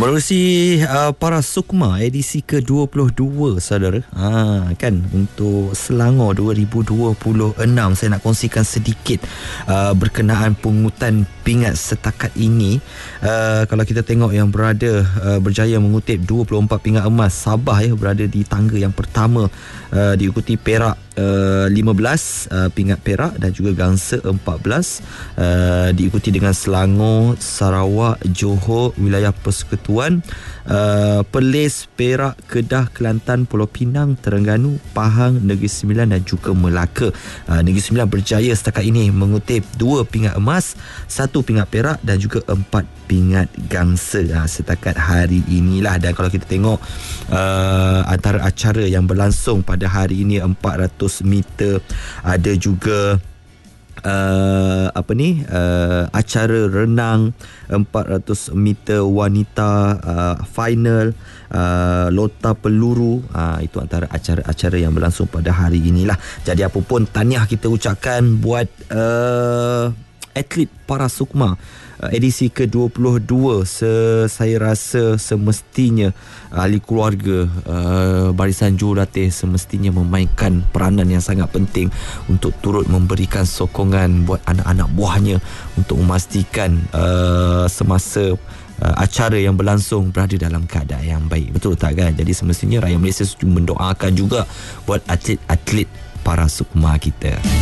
Menerusi para Sukma edisi ke-22 saudara. Kan untuk Selangor 2026, saya nak kongsikan sedikit berkenaan pungutan pingat setakat ini. Kalau kita tengok yang berjaya mengutip 24 pingat emas, Sabah berada di tangga yang pertama, diikuti Perak 15 pingat perak dan juga Gangsa 14, diikuti dengan Selangor, Sarawak, Johor, wilayah Persekutuan, Perlis, Perak, Kedah, Kelantan, Pulau Pinang, Terengganu, Pahang, Negeri Sembilan dan juga Melaka. Negeri Sembilan berjaya setakat ini mengutip 2 pingat emas, 1 pingat perak dan juga 4 pingat Gangsa setakat hari inilah. Dan kalau kita tengok antara acara yang berlangsung pada hari ini, 400 meter, ada juga acara renang 400 meter wanita final, lota peluru, itu antara acara-acara yang berlangsung pada hari inilah. Jadi apa pun, tahniah kita ucapkan buat atlet para Sukma edisi ke-22. Saya rasa semestinya ahli keluarga, barisan jurulatih semestinya memainkan peranan yang sangat penting untuk turut memberikan sokongan buat anak-anak buahnya untuk memastikan semasa acara yang berlangsung berada dalam keadaan yang baik. Betul tak kan? Jadi semestinya rakyat Malaysia mendoakan juga buat atlet-atlet para Sukma kita.